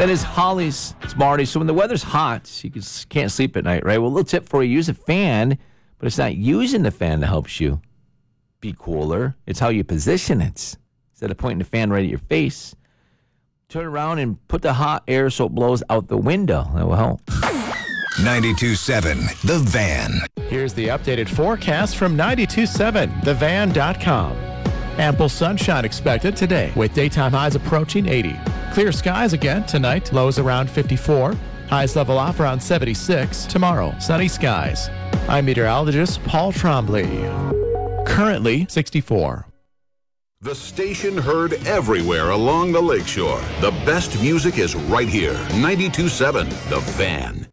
That is Holly's Smarties. So when the weather's hot, you can't sleep at night, right? Well, a little tip for you, use a fan, but it's not using the fan that helps you be cooler. It's how you position it. Instead of pointing the fan right at your face, turn around and put the hot air so it blows out the window. That will help. 92.7 The Van. Here's the updated forecast from 92.7thevan.com. Ample sunshine expected today with daytime highs approaching 80. Clear skies again tonight, lows around 54. Highs level off around 76. Tomorrow, sunny skies. I'm meteorologist Paul Trombley. Currently 64. The station heard everywhere along the lakeshore. The best music is right here. 92.7 The Van.